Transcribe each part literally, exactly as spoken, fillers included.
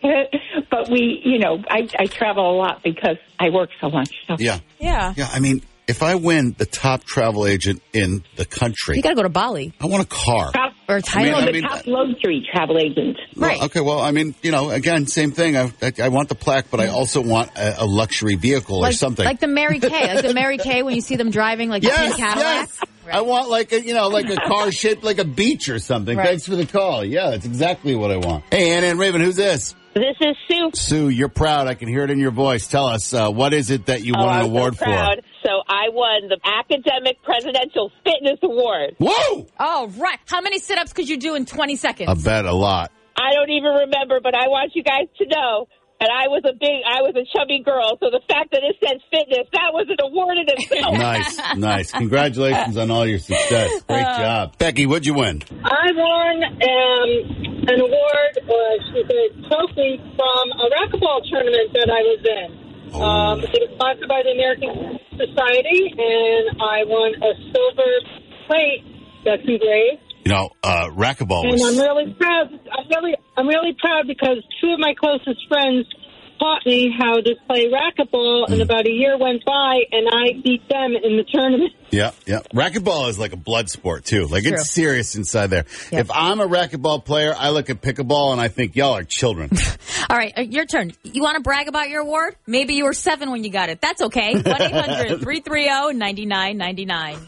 but we, you know, I, I travel a lot because I work so much. So. Yeah. Yeah. Yeah, I mean, if I win the top travel agent in the country, You got to go to Bali. I want a car. Top, Or I Thailand. mean, no, I the mean, top luxury travel agent. Well, Right. okay, well, I mean, you know, again, same thing. I, I, I want the plaque, but I also want a, a luxury vehicle like, or something. Like the Mary Kay. Like the Mary Kay when you see them driving like the yes, pink Cadillac. yes. I want like a, you know, like a car shaped like a beach or something. Right. Thanks for the call. Yeah, that's exactly what I want. Hey, Anna and Raven, who's this? This is Sue. Sue, you're proud. I can hear it in your voice. Tell us, uh, what is it that you Oh, won an I'm award so proud. So I won the Academic Presidential Fitness Award. for? Whoa! Oh, right. How many sit-ups could you do in twenty seconds? I bet a lot. I don't even remember, but I want you guys to know. And I was a big, I was a chubby girl, so the fact that it says fitness, that was an award in itself. Nice, nice. Congratulations on all your success. Great job. Becky, what'd you win? I won um, an award, or excuse me, a trophy from a racquetball tournament that I was in. Um, it was sponsored by the American Society, and I won a silver plate that's engraved. You know, uh, racquetball And was... I'm really proud. I'm really, I'm really proud because two of my closest friends taught me how to play racquetball, and about a year went by, and I beat them in the tournament. Yeah, yeah. Racquetball is like a blood sport, too. Like, True. it's serious inside there. Yeah. If I'm a racquetball player, I look at pickleball and I think, y'all are children. All right, uh, your turn. You want to brag about your award? Maybe you were seven when you got it. That's okay. one eight hundred three three zero nine nine nine nine.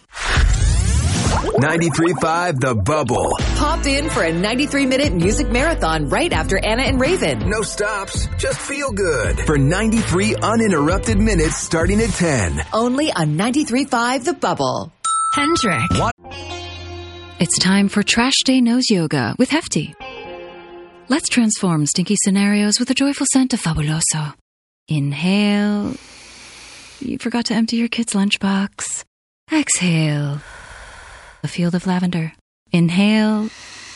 ninety-three point five The Bubble. Popped in for a ninety-three minute music marathon right after Anna and Raven. No stops, just feel good. For ninety-three uninterrupted minutes starting at ten. Only on ninety-three point five The Bubble. Hendrik. What? It's time for Trash Day Nose Yoga with Hefty. Let's transform stinky scenarios with a joyful scent of Fabuloso. Inhale. You forgot to empty your kid's lunchbox. Exhale. A field of lavender. Inhale.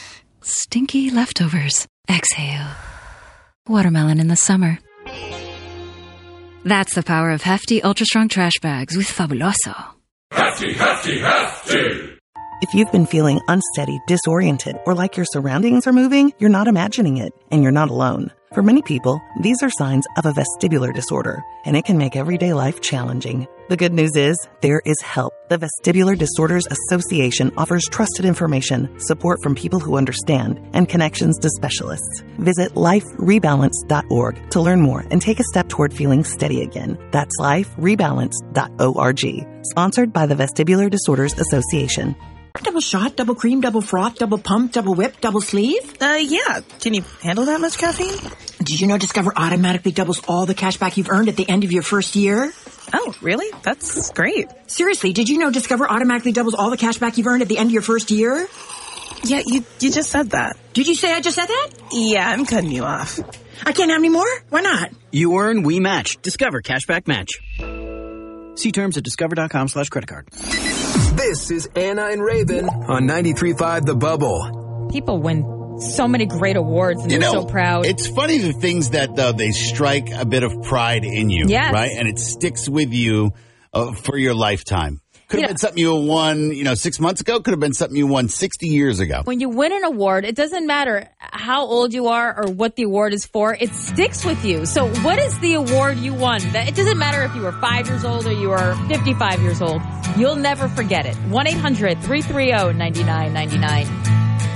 Stinky leftovers. Exhale. Watermelon in the summer. That's the power of Hefty Ultra Strong Trash Bags with Fabuloso. Hefty, hefty, hefty! If you've been feeling unsteady, disoriented, or like your surroundings are moving, you're not imagining it, and you're not alone. For many people, these are signs of a vestibular disorder, and it can make everyday life challenging. The good news is, there is help. The Vestibular Disorders Association offers trusted information, support from people who understand, and connections to specialists. Visit life rebalance dot org to learn more and take a step toward feeling steady again. That's life rebalance dot org. Sponsored by the Vestibular Disorders Association. Double shot, double cream, double froth, double pump, double whip, double sleeve? Uh, yeah. Can you handle that much caffeine? Did you know Discover automatically doubles all the cash back you've earned at the end of your first year? Oh, really? That's great. Seriously, did you know Discover automatically doubles all the cash back you've earned at the end of your first year? Yeah, you you just said that. Did you say I just said that? Yeah, I'm cutting you off. I can't have any more? Why not? You earn, we match. Discover Cashback Match. See terms at discover.com slash credit card. This is Anna and Raven on ninety-three point five The Bubble. People win so many great awards, and You they're know, so proud. It's funny the things that uh, they strike a bit of pride in you, Yes. right? And it sticks with you uh, for your lifetime. Could have Yeah. been something you won, you know, six months ago. Could have been something you won sixty years ago. When you win an award, it doesn't matter how old you are or what the award is for. It sticks with you. So what is the award you won? That- It doesn't matter if you were five years old or you were fifty-five years old. You'll never forget it. one eight hundred three three zero nine nine nine nine.